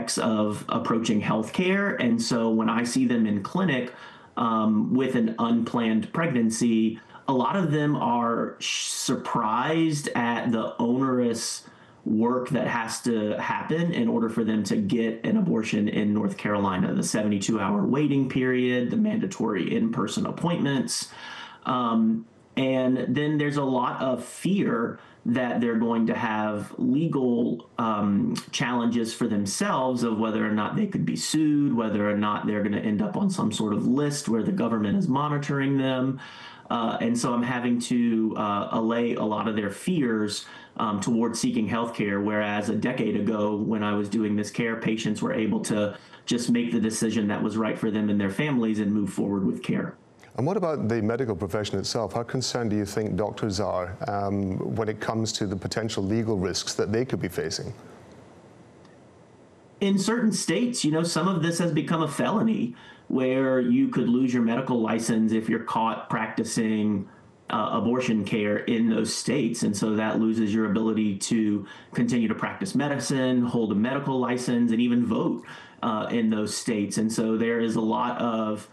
aspects of approaching healthcare. And so when I see them in clinic with an unplanned pregnancy, a lot of them are surprised at the onerous work that has to happen in order for them to get an abortion in North Carolina. The 72-hour waiting period, the mandatory in-person appointments. And then there's a lot of fear that they're going to have legal challenges for themselves of whether or not they could be sued, whether or not they're going to end up on some sort of list where the government is monitoring them. And so I'm having to allay a lot of their fears towards seeking healthcare, whereas a decade ago when I was doing this care, patients were able to just make the decision that was right for them and their families and move forward with care. And what about the medical profession itself? How concerned do you think doctors are when it comes to the potential legal risks that they could be facing? In certain states, some of this has become a felony where you could lose your medical license if you're caught practicing abortion care in those states. And so that loses your ability to continue to practice medicine, hold a medical license, and even vote in those states. And so there is a lot of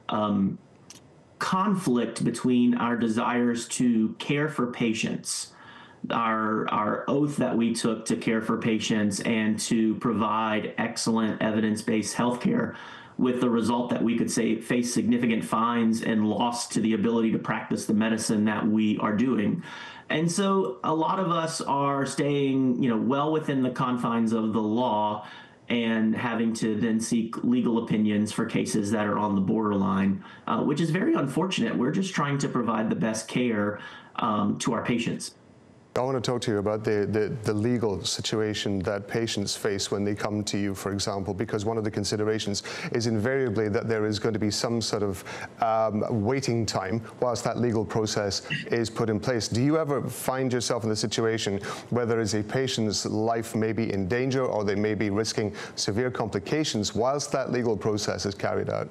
conflict between our desires to care for patients, our oath that we took to care for patients and to provide excellent evidence-based healthcare, with the result that we could face significant fines and loss to the ability to practice the medicine that we are doing. And so a lot of us are staying, well within the confines of the law and having to then seek legal opinions for cases that are on the borderline, which is very unfortunate. We're just trying to provide the best care to our patients. I want to talk to you about the legal situation that patients face when they come to you, for example, because one of the considerations is invariably that there is going to be some sort of waiting time whilst that legal process is put in place. Do you ever find yourself in the situation where there is a patient's life may be in danger or they may be risking severe complications whilst that legal process is carried out?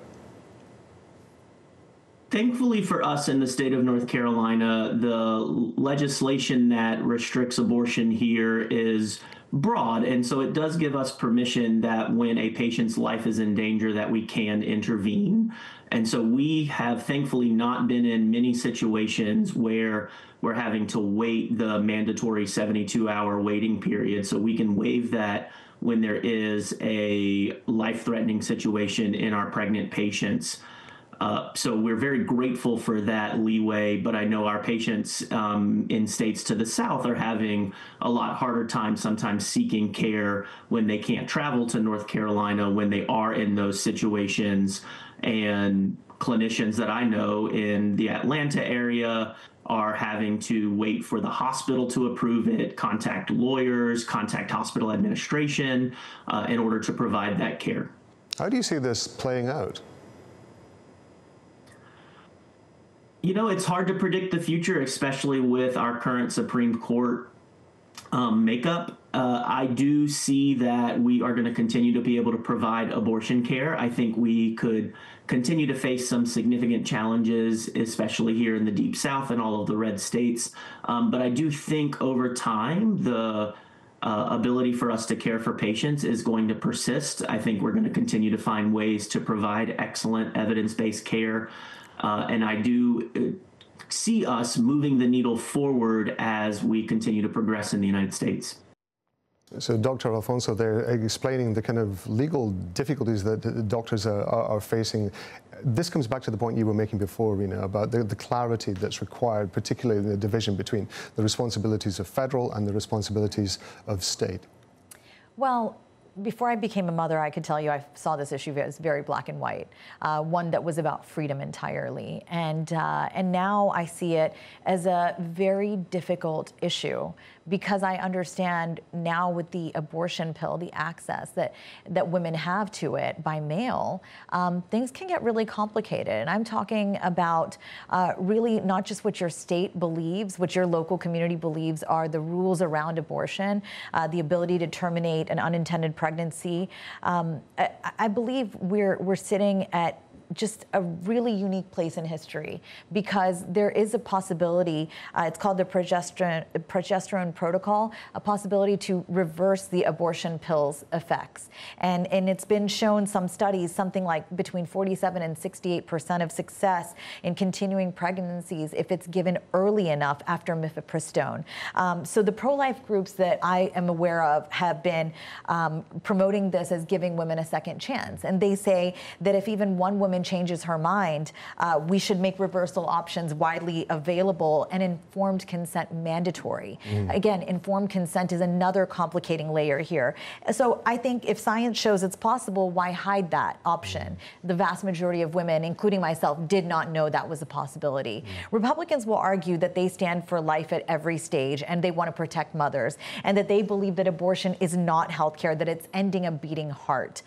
Thankfully for us in the state of North Carolina, the legislation that restricts abortion here is broad, and so it does give us permission that when a patient's life is in danger that we can intervene. And so we have thankfully not been in many situations where we're having to wait the mandatory 72-hour waiting period, so we can waive that when there is a life-threatening situation in our pregnant patients. So we're very grateful for that leeway, but I know our patients in states to the south are having a lot harder time sometimes seeking care when they can't travel to North Carolina, when they are in those situations. And clinicians that I know in the Atlanta area are having to wait for the hospital to approve it, contact lawyers, contact hospital administration in order to provide that care. How do you see this playing out? It's hard to predict the future, especially with our current Supreme Court makeup. I do see that we are going to continue to be able to provide abortion care. I think we could continue to face some significant challenges, especially here in the Deep South and all of the red states. But I do think over time, the ability for us to care for patients is going to persist. I think we're going to continue to find ways to provide excellent evidence-based care. And I do see us moving the needle forward as we continue to progress in the United States. So Dr. Alfonso, they're explaining the kind of legal difficulties that doctors are facing. This comes back to the point you were making before, Rena, about the clarity that's required, particularly in the division between the responsibilities of federal and the responsibilities of state. Well, before I became a mother, I could tell you I saw this issue as very black and white, one that was about freedom entirely. And now I see it as a very difficult issue because I understand now with the abortion pill, the access that women have to it by mail, things can get really complicated. And I'm talking about really not just what your state believes, what your local community believes are the rules around abortion, the ability to terminate an unintended pregnancy. I believe we're sitting at just a really unique place in history, because there is a possibility, it's called the progesterone protocol, a possibility to reverse the abortion pill's effects. And it's been shown, some studies, something like between 47 and 68% of success in continuing pregnancies if it's given early enough after mifepristone. So the pro-life groups that I am aware of have been promoting this as giving women a second chance. And they say that if even one woman changes her mind, we should make reversal options widely available and informed consent mandatory. Again, informed consent is another complicating layer here. So I think if science shows it's possible, why hide that option? The vast majority of women, including myself, did not know that was a possibility. Republicans will argue that they stand for life at every stage and they want to protect mothers, and that they believe that abortion is not health care, that it's ending a beating heart.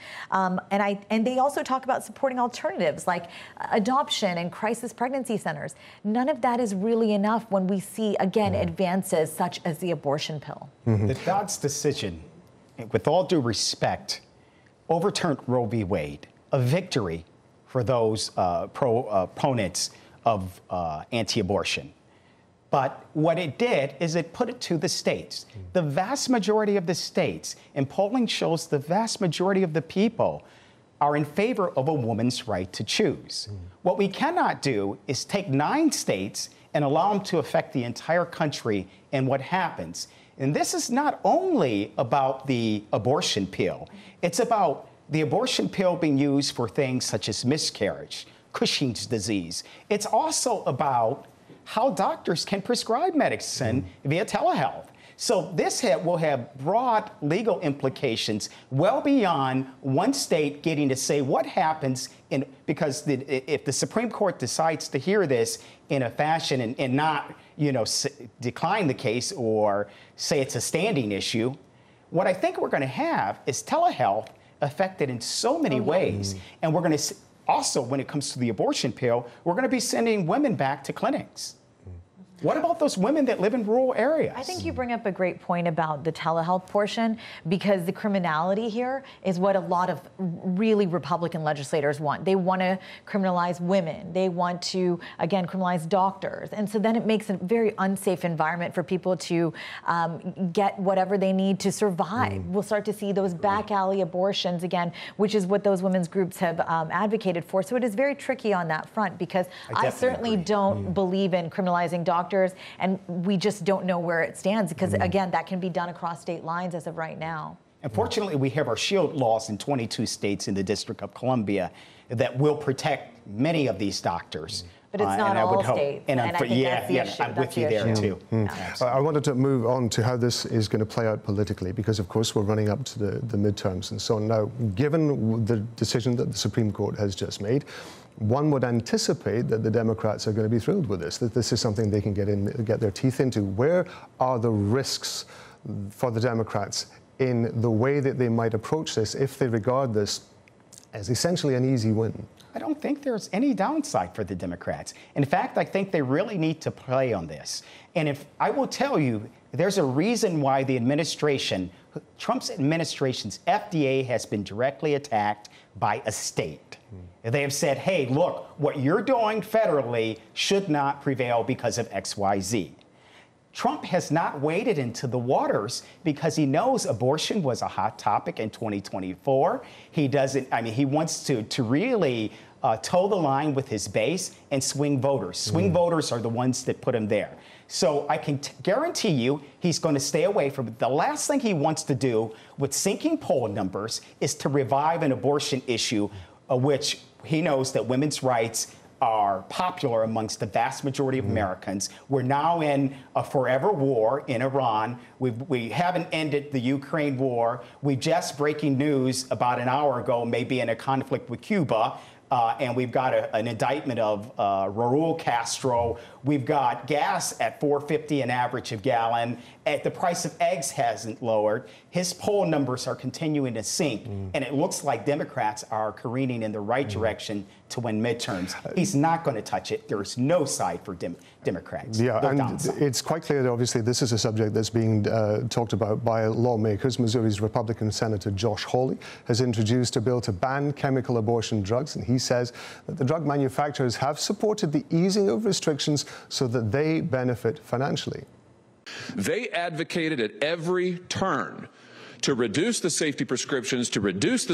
And they also talk about supporting alternatives like adoption and crisis pregnancy centers. None of that is really enough when we see, again, advances such as the abortion pill. The Dodd's decision, with all due respect, overturned Roe v. Wade, a victory for those opponents of anti-abortion. But what it did is it put it to the states. The vast majority of the states, and polling shows the vast majority of the people, are in favor of a woman's right to choose. What we cannot do is take 9 states and allow them to affect the entire country and what happens. And this is not only about the abortion pill, it's about the abortion pill being used for things such as miscarriage, Cushing's disease. It's also about how doctors can prescribe medicine via telehealth. So this will have broad legal implications well beyond one state getting to say what happens because if the Supreme Court decides to hear this in a fashion and not, decline the case or say it's a standing issue, what I think we're going to have is telehealth affected in so many ways. And we're going to also, when it comes to the abortion pill, we're going to be sending women back to clinics. What about those women that live in rural areas? I think you bring up a great point about the telehealth portion, because the criminality here is what a lot of really Republican legislators want. They want to criminalize women. They want to, again, criminalize doctors. And so then it makes a very unsafe environment for people to get whatever they need to survive. We'll start to see those back alley abortions again, which is what those women's groups have advocated for. So it is very tricky on that front, because I certainly don't believe in criminalizing doctors. And we just don't know where it stands, because, again, that can be done across state lines as of right now. Unfortunately, we have our SHIELD laws in 22 states in the District of Columbia that will protect many of these doctors. But it's not all states. And I think that's the issue. I'm with you there, too. I wanted to move on to how this is going to play out politically, because, of course, we're running up to the midterms and so on. Now, given the decision that the Supreme Court has just made, one would anticipate that the Democrats are going to be thrilled with this, that this is something they can get their teeth into. Where are the risks for the Democrats in the way that they might approach this if they regard this as essentially an easy win? I don't think there's any downside for the Democrats. In fact, I think they really need to play on this. And if I will tell you, there's a reason why the administration, Trump's administration's FDA, has been directly attacked by a state. They have said, hey, look, what you're doing federally should not prevail because of XYZ. Trump has not waded into the waters because he knows abortion was a hot topic in 2024. He doesn't, he wants to really toe the line with his base and swing voters. Swing voters are the ones that put him there. So I can guarantee you he's going to stay away from it. The last thing he wants to do with sinking poll numbers is to revive an abortion issue, which he knows that women's rights are popular amongst the vast majority of Americans. We're now in a forever war in Iran. We haven't ended the Ukraine war. We just breaking news about an hour ago, maybe in a conflict with Cuba. And we've got an indictment of Raul Castro. We've got gas at $4.50 an average a gallon. The price of eggs hasn't lowered. His poll numbers are continuing to sink. And it looks like Democrats are careening in the right direction to win midterms. He's not going to touch it. There is no side for Democrats. Yeah, no and downside. it's quite clear that obviously this is a subject that's being talked about by lawmakers. Missouri's Republican Senator Josh Hawley has introduced a bill to ban chemical abortion drugs, and he he says that the drug manufacturers have supported the easing of restrictions so that they benefit financially. They advocated at every turn to reduce the safety prescriptions, to reduce the